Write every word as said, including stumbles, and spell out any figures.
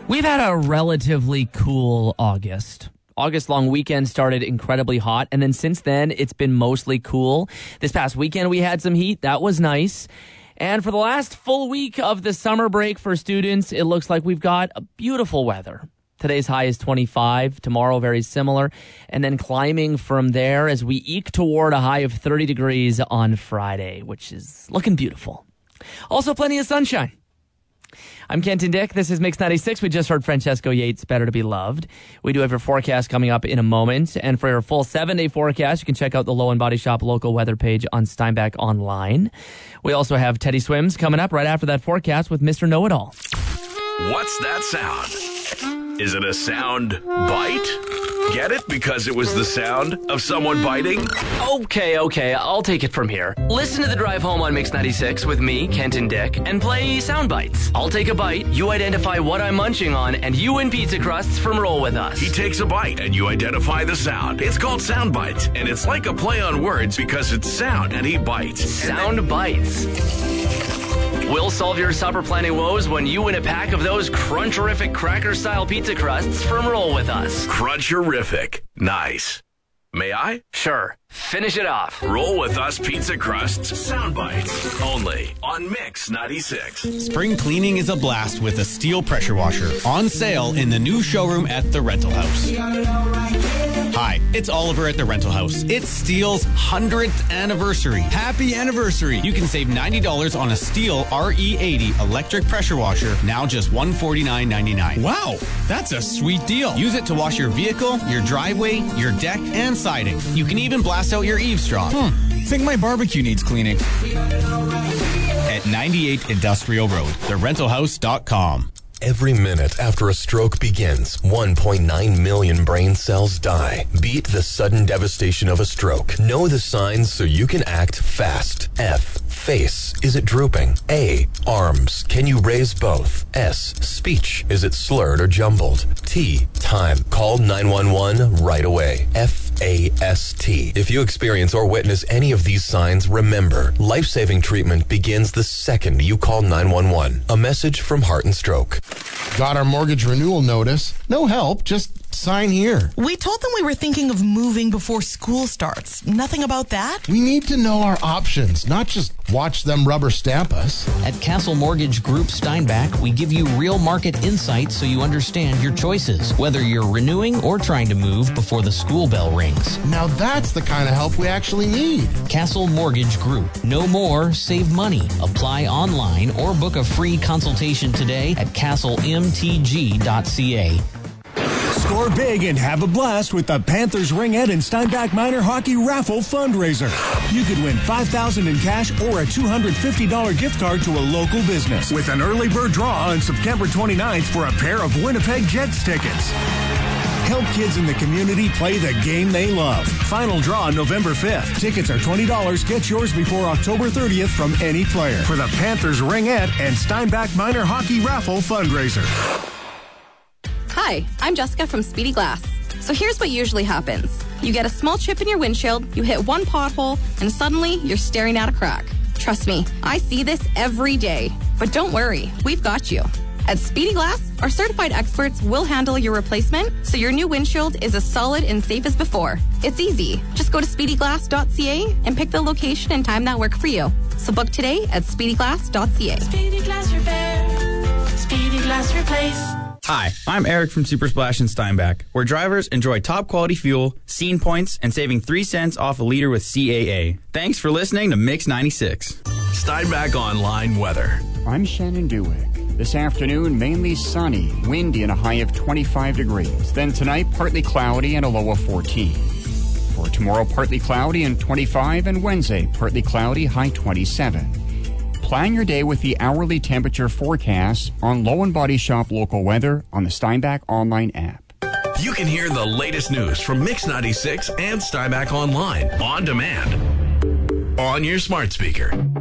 We've had a relatively cool August. August long weekend started incredibly hot, and then since then, it's been mostly cool. This past weekend, we had some heat. That was nice. And for the last full week of the summer break for students, it looks like we've got a beautiful weather. Today's high is twenty-five. Tomorrow, very similar. And then climbing from there as we eke toward a high of thirty degrees on Friday, which is looking beautiful. Also, plenty of sunshine. I'm Kenton Dick. This is Mix ninety-six. We just heard Francesco Yates, Better to Be Loved. We do have your forecast coming up in a moment. And for your full seven-day forecast, you can check out the Low and Body Shop local weather page on Steinbach Online. We also have Teddy Swims coming up right after that forecast with Mister Know-It-All. What's that sound? Is it a sound bite? Get it? Because it was the sound of someone biting? Okay, okay, I'll take it from here. Listen to the drive home on Mix ninety-six with me, Kenton Dick, and play sound bites. I'll take a bite, you identify what I'm munching on, and you win pizza crusts from Roll With Us. He takes a bite, and you identify the sound. It's called Sound Bites, and it's like a play on words because it's sound, and he bites. Sound then- Bites. We'll solve your supper planning woes when you win a pack of those Cruncherific cracker-style pizza crusts from Roll With Us. Cruncherific. Nice. May I? Sure. Finish it off. Roll With Us pizza crusts, sound bites. Only on Mix ninety-six. Spring cleaning is a blast with a steel pressure washer. On sale in the new showroom at the Rental House. Hi, it's Oliver at the Rental House. It's Steel's one hundredth anniversary. Happy anniversary. You can save ninety dollars on a Steel R E eighty electric pressure washer, now just one hundred forty-nine ninety-nine. Wow, that's a sweet deal. Use it to wash your vehicle, your driveway, your deck, and siding. You can even blast out your eaves straw. Hmm, think my barbecue needs cleaning. At ninety-eight Industrial Road, the rental house dot com. Every minute after a stroke begins, one point nine million brain cells die. Beat the sudden devastation of a stroke. Know the signs so you can act fast. F. Face. Is it drooping? A. Arms. Can you raise both? S. Speech. Is it slurred or jumbled? T. Time. Call nine one one right away. F. A S T. If you experience or witness any of these signs, remember, life-saving treatment begins the second you call nine one one. A message from Heart and Stroke. Got our mortgage renewal notice. No help, just sign here. We told them we were thinking of moving before school starts. Nothing about that? We need to know our options, not just watch them rubber stamp us. At Castle Mortgage Group Steinbach, we give you real market insights so you understand your choices, whether you're renewing or trying to move before the school bell rings. Now that's the kind of help we actually need. Castle Mortgage Group. Know more, save money. Apply online or book a free consultation today at castle m t g dot c a. Score big and have a blast with the Panthers Ringette and Steinbach Minor Hockey Raffle fundraiser. You could win five thousand dollars in cash or a two hundred fifty dollars gift card to a local business with an early bird draw on September twenty-ninth for a pair of Winnipeg Jets tickets. Help kids in the community play the game they love. Final draw November fifth. Tickets are twenty dollars. Get yours before October thirtieth from any player for the Panthers Ringette and Steinbach Minor Hockey Raffle fundraiser. Hi, I'm Jessica from Speedy Glass. So here's what usually happens. You get a small chip in your windshield, you hit one pothole, and suddenly you're staring at a crack. Trust me, I see this every day. But don't worry, we've got you. At Speedy Glass, our certified experts will handle your replacement so your new windshield is as solid and safe as before. It's easy. Just go to speedy glass dot c a and pick the location and time that work for you. So book today at speedy glass dot c a. Speedy Glass Repair. Speedy Glass Replace. Hi, I'm Eric from Super Splash in Steinbach, where drivers enjoy top quality fuel, scene points, and saving three cents off a liter with C A A. Thanks for listening to Mix ninety-six. Steinbach Online weather. I'm Shannon Dewick. This afternoon, mainly sunny, windy, and a high of twenty-five degrees. Then tonight, partly cloudy and a low of fourteen. For tomorrow, partly cloudy and twenty-five, and Wednesday, partly cloudy, high twenty-seven. Plan your day with the hourly temperature forecast on Low and Body Shop local weather on the Steinbach Online app. You can hear the latest news from Mix ninety-six and Steinbach Online on demand on your smart speaker.